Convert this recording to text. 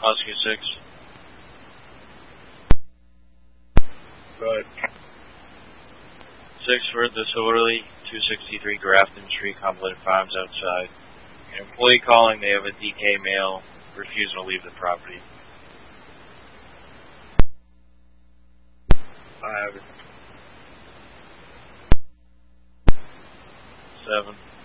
Oscar 6. Go ahead. 6 for disorderly, 263 Grafton Street, Convalescent Farms outside. An employee calling, they have a DK male refusing to leave the property. I have it. 7.